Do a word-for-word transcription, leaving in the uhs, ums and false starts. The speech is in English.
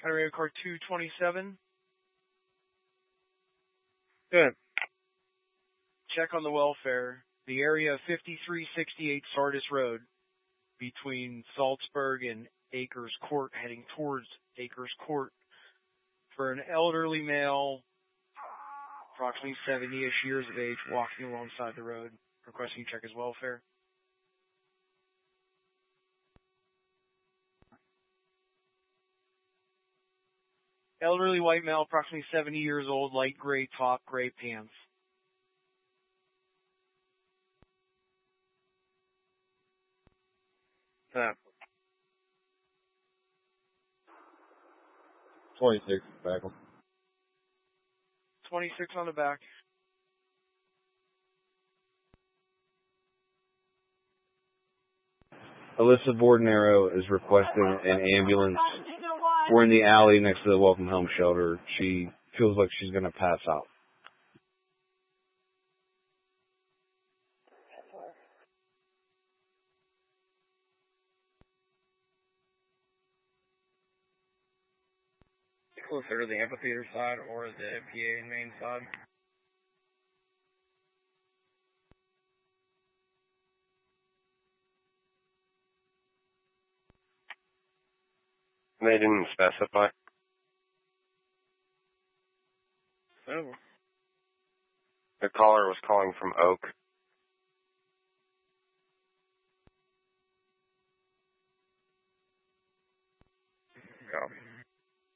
Radio car two twenty-seven. Good. Check on the welfare. The area of fifty-three sixty-eight Sardis Road between Salzburg and Acres Court, heading towards Acres Court, for an elderly male, approximately seventy-ish years of age, walking alongside the road, requesting you check his welfare. Elderly white male, approximately seventy years old, light gray top, gray pants. Tap. twenty-six, back. twenty-six on the back. Alyssa Bordenaro is requesting an ambulance. We're in the alley next to the Welcome Home shelter. She feels like she's going to pass out. Closer to the amphitheater side or the P A and main side. They didn't specify. So, The caller was calling from Oak.